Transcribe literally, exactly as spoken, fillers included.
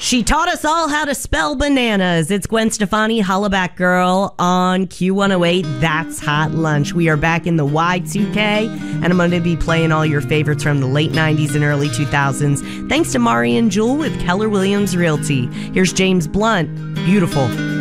She taught us all how to spell bananas. It's Gwen Stefani, Hollaback Girl on Q one oh eight. That's Hot Lunch. We are back in the Y two K, and I'm going to be playing all your favorites from the late nineties and early two thousands. Thanks to Mari and Jewel with Keller Williams Realty. Here's James Blunt. Beautiful.